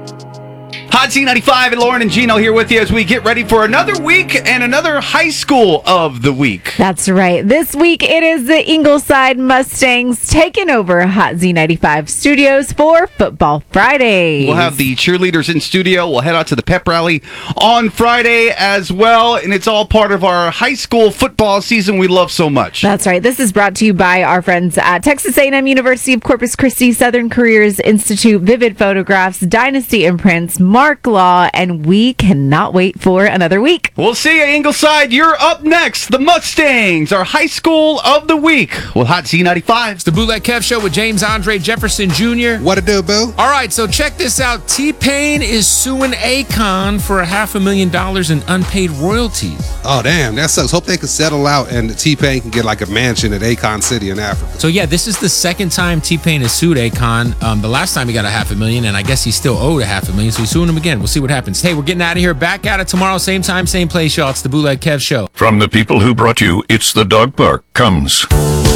Hot Z95 and Lauren and Gino here with you as we get ready for another week and another high school of the week. That's right. This week it is the Ingleside Mustangs taking over Hot Z95 studios for Football Friday. We'll have the cheerleaders in studio. We'll head out to the pep rally on Friday as well, and it's all part of our high school football season we love so much. That's right. This is brought to you by our friends at Texas A&M University of Corpus Christi, Southern Careers Institute, Vivid Photographs, Dynasty Imprints, Mark Law, and we cannot wait for another week. We'll see you, Ingleside. You're up next. The Mustangs, our high school of the week with Hot Z95. It's the Bootleg Kev Show with James Andre Jefferson Jr. What it do, boo? All right, so check this out. T-Pain is suing Akon for $500,000 in unpaid royalties. Oh, damn. That sucks. Hope they can settle out and T-Pain can get like a mansion at Akon City in Africa. So, yeah, this is the second time T-Pain has sued Akon. The last time he got $500,000, and I guess he still owed $500,000, so he's suing him again. We'll see what happens. Hey, we're getting out of here. Back at it tomorrow, same time, same place, y'all. It's the Bootleg Kev Show. From the people who brought you It's the Dog Park comes